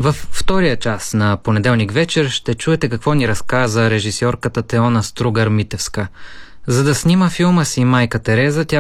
Във втория час на понеделник вечер ще чуете какво ни разказа режисьорката Теона Стругар-Митевска. За да снима филма си "Майка Тереза", тя